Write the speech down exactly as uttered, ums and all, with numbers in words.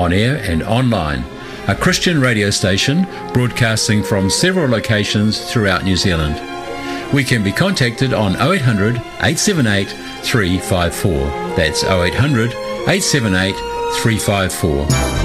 on air and online. A Christian radio station broadcasting from several locations throughout New Zealand. We can be contacted on oh eight hundred, eight seven eight, three five four. That's oh eight hundred, eight seven eight, three five four.